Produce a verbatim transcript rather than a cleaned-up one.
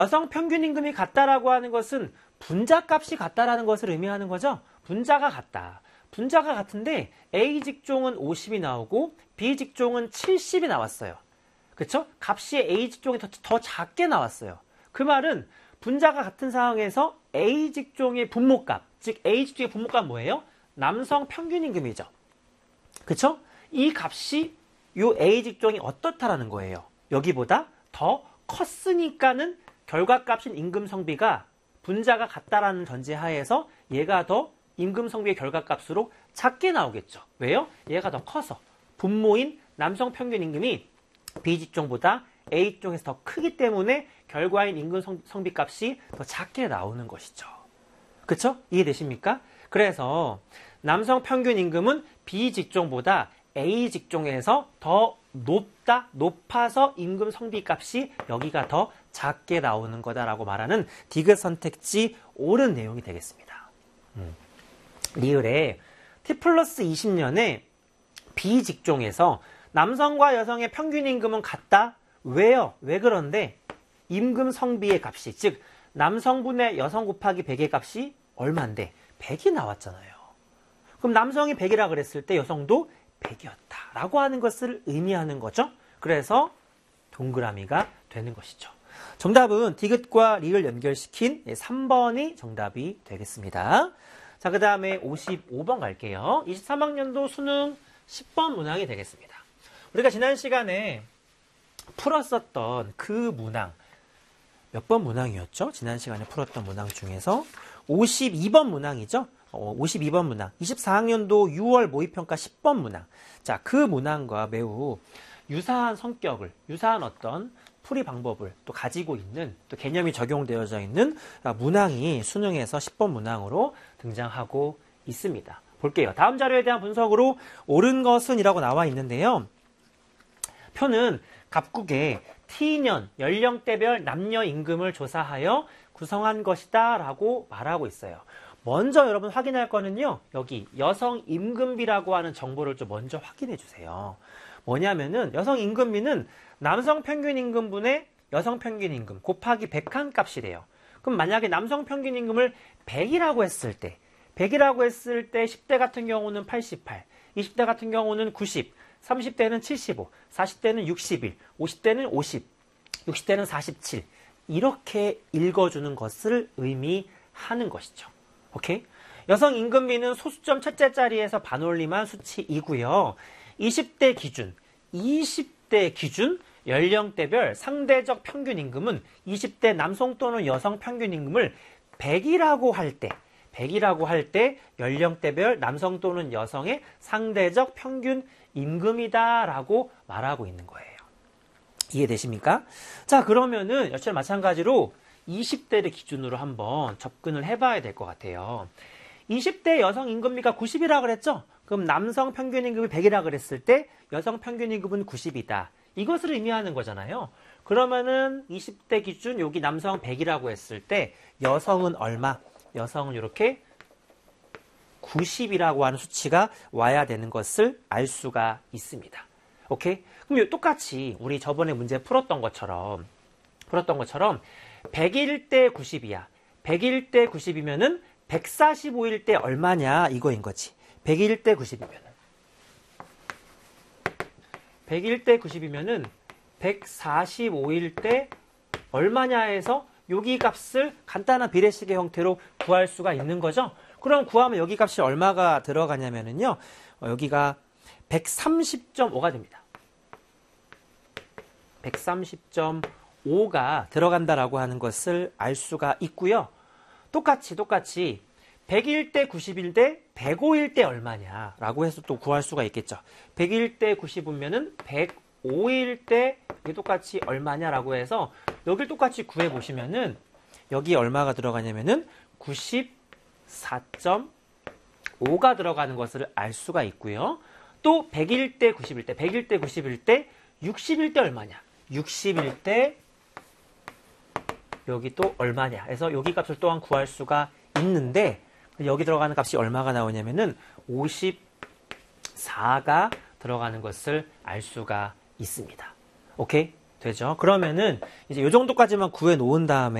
여성 평균 임금이 같다라고 하는 것은 분자값이 같다라는 것을 의미하는 거죠. 분자가 같다. 분자가 같은데 A 직종은 오십이 나오고 B 직종은 칠십이 나왔어요. 그쵸? 값이 A 직종이 더, 더 작게 나왔어요. 그 말은 분자가 같은 상황에서 A 직종의 분모값, 즉 A 직종의 분모값 뭐예요? 남성 평균 임금이죠. 그쵸? 이 값이 요 A 직종이 어떻다라는 거예요. 여기보다 더 컸으니까는 결과값인 임금 성비가 분자가 같다라는 전제하에서 얘가 더 임금 성비의 결과값으로 작게 나오겠죠. 왜요? 얘가 더 커서 분모인 남성 평균 임금이 B 직종보다 A 직종에서 더 크기 때문에 결과인 임금 성, 성비값이 더 작게 나오는 것이죠. 그쵸? 이해되십니까? 그래서 남성 평균 임금은 B 직종보다 A 직종에서 더 높다, 높아서 임금 성비값이 여기가 더 작게 나오는 거다라고 말하는 디귿 선택지 옳은 내용이 되겠습니다. 음. 리을에 T 플러스 이십 년에 B 직종에서 남성과 여성의 평균 임금은 같다? 왜요? 왜 그런데? 임금 성비의 값이, 즉 남성분의 여성 곱하기 백의 값이 얼마인데? 백이 나왔잖아요. 그럼 남성이 백이라 그랬을 때 여성도 백이었다라고 하는 것을 의미하는 거죠. 그래서 동그라미가 되는 것이죠. 정답은 디귿과 리을 연결시킨 삼 번이 정답이 되겠습니다. 자, 그 다음에 오십오 번 갈게요. 이십삼 학년도 수능 십 번 문항이 되겠습니다. 우리가 지난 시간에 풀었었던 그 문항, 몇 번 문항이었죠? 지난 시간에 풀었던 문항 중에서 오십이 번 문항이죠? 어, 오십이 번 문항, 이십사 학년도 유월 모의평가 십 번 문항. 자, 그 문항과 매우 유사한 성격을, 유사한 어떤 풀이 방법을 또 가지고 있는, 또 개념이 적용되어져 있는 문항이 수능에서 십 번 문항으로 등장하고 있습니다. 볼게요. 다음 자료에 대한 분석으로 옳은 것은 이라고 나와 있는데요. 표는 갑국의 T년 연령대별 남녀 임금을 조사하여 구성한 것이다 라고 말하고 있어요. 먼저 여러분 확인할 거는요. 여기 여성 임금비라고 하는 정보를 좀 먼저 확인해 주세요. 뭐냐면은 여성 임금비는 남성 평균 임금분의 여성 평균 임금 곱하기 백한 값이래요. 그럼 만약에 남성 평균 임금을 백이라고 했을 때, 백이라고 했을 때 십 대 같은 경우는 팔십팔, 이십 대 같은 경우는 구십, 삼십 대는 칠십오, 사십 대는 육십일, 오십 대는 오십, 육십 대는 사십칠 이렇게 읽어주는 것을 의미하는 것이죠. 오케이? 여성 임금비는 소수점 첫째 자리에서 반올림한 수치이고요. 이십 대 기준, 이십 대 기준 연령대별 상대적 평균 임금은 이십 대 남성 또는 여성 평균 임금을 백이라고 할 때, 백이라고 할 때 연령대별 남성 또는 여성의 상대적 평균 임금이다라고 말하고 있는 거예요. 이해되십니까? 자, 그러면은 여차례 마찬가지로 이십 대를 기준으로 한번 접근을 해봐야 될 것 같아요. 이십 대 여성 임금비가 구십이라 그랬죠? 그럼 남성 평균 임금이 백이라 그랬을 때 여성 평균 임금은 구십이다. 이것을 의미하는 거잖아요. 그러면은 이십 대 기준 여기 남성 백이라고 했을 때 여성은 얼마? 여성은 이렇게 구십이라고 하는 수치가 와야 되는 것을 알 수가 있습니다. 오케이? 그럼 똑같이 우리 저번에 문제 풀었던 것처럼 풀었던 것처럼 백일 대 구십이야. 백일 대 구십이면은 백사십오일 때 얼마냐 이거인 거지. 백일 대 구십이면은 백일 대 구십이면은 백사십오일 때 얼마냐 해서 여기 값을 간단한 비례식의 형태로 구할 수가 있는 거죠. 그럼 구하면 여기 값이 얼마가 들어가냐면은요. 어, 여기가 백삼십 점 오가 됩니다. 백삼십 점 오가 들어간다라고 하는 것을 알 수가 있고요. 똑같이 똑같이 백일 대 구십일 대 백오일 때 얼마냐라고 해서 또 구할 수가 있겠죠. 백일 대 구십이면은 백오일 때 이게 똑같이 얼마냐라고 해서 여길 똑같이 구해 보시면은 여기 얼마가 들어가냐면은 구십사 점 오가 들어가는 것을 알 수가 있고요. 또 백일 대 구십일 때, 백일 대 구십일 때, 육십일 때 얼마냐? 육십일 때 여기 또 얼마냐 해서 여기 값을 또한 구할 수가 있는데 여기 들어가는 값이 얼마가 나오냐면은 오십사가 들어가는 것을 알 수가 있습니다. 오케이? 되죠. 그러면은 이제 이 정도까지만 구해 놓은 다음에